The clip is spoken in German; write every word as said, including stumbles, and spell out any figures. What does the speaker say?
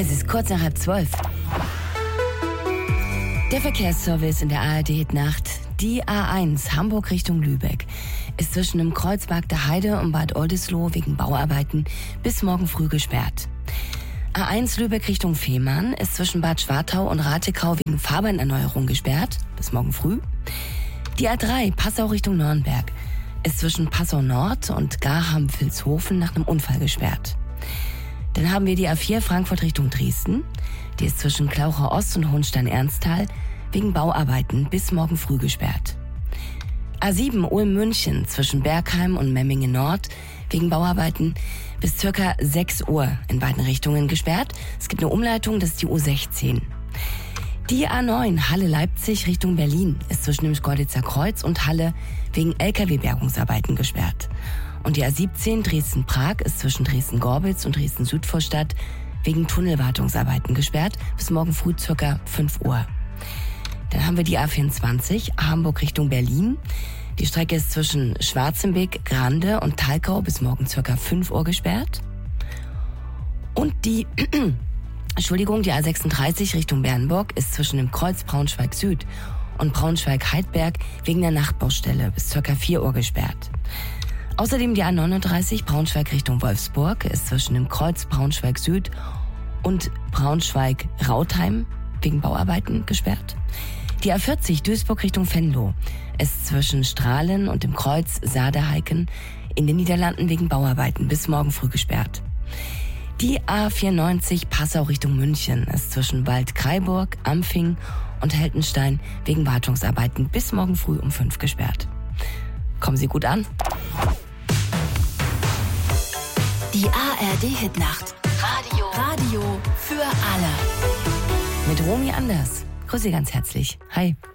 Es ist kurz nach halb zwölf. Der Verkehrsservice in der A R D-Nacht. Die A eins Hamburg Richtung Lübeck ist zwischen dem Kreuzberg der Heide und Bad Oldesloe wegen Bauarbeiten bis morgen früh gesperrt. A eins Lübeck Richtung Fehmarn ist zwischen Bad Schwartau und Ratekau wegen Fahrbahnerneuerung gesperrt bis morgen früh. Die A drei Passau Richtung Nürnberg ist zwischen Passau Nord und Garham-Vilshofen nach einem Unfall gesperrt. Dann haben wir die A vier Frankfurt Richtung Dresden. Die ist zwischen Klauchau Ost und Hohenstein-Ernsthal wegen Bauarbeiten bis morgen früh gesperrt. A sieben Ulm-München zwischen Bergheim und Memmingen Nord wegen Bauarbeiten bis circa sechs Uhr in beiden Richtungen gesperrt. Es gibt eine Umleitung, das ist die U sechzehn. Die A neun Halle-Leipzig Richtung Berlin ist zwischen dem Schkeuditzer Kreuz und Halle wegen L K W-Bergungsarbeiten gesperrt. Und die A siebzehn Dresden-Prag ist zwischen Dresden-Gorbitz und Dresden-Südvorstadt wegen Tunnelwartungsarbeiten gesperrt bis morgen früh circa fünf Uhr. Dann haben wir die A vierundzwanzig Hamburg Richtung Berlin. Die Strecke ist zwischen Schwarzenbeck, Grande und Talkau bis morgen circa fünf Uhr gesperrt. Und die Entschuldigung, die A sechsunddreißig Richtung Bernburg ist zwischen dem Kreuz Braunschweig Süd und Braunschweig-Heidberg wegen der Nachtbaustelle bis circa vier Uhr gesperrt. Außerdem die A neununddreißig Braunschweig Richtung Wolfsburg ist zwischen dem Kreuz Braunschweig Süd und Braunschweig-Rautheim wegen Bauarbeiten gesperrt. Die A vierzig Duisburg Richtung Venlo ist zwischen Strahlen und dem Kreuz Saarderheiken in den Niederlanden wegen Bauarbeiten bis morgen früh gesperrt. Die A vierundneunzig Passau Richtung München ist zwischen Waldkraiburg, Ampfing und Heltenstein wegen Wartungsarbeiten bis morgen früh um fünf gesperrt. Kommen Sie gut an. Die A R D-Hitnacht. Radio. Radio für alle. Mit Romy Anders. Grüße ganz herzlich. Hi.